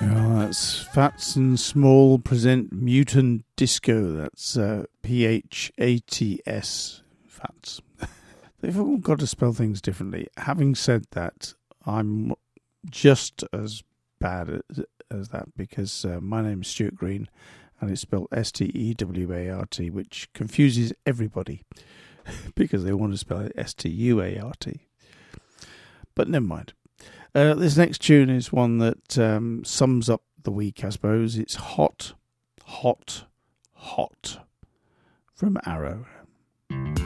That's Fats and Small present Mutant Disco. That's P-H-A-T-S, Fats. They've all got to spell things differently. Having said that, I'm just as bad as that because my name is Stuart Green and it's spelled S-T-E-W-A-R-T, which confuses everybody because they want to spell it S-T-U-A-R-T. But never mind. This next tune is one that sums up the week, I suppose. It's Hot, Hot, Hot from Arrow.